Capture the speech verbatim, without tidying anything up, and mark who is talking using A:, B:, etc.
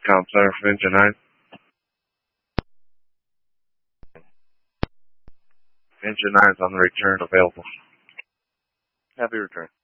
A: Com Center for Engine nine. Engine nine is on the return available.
B: Happy return.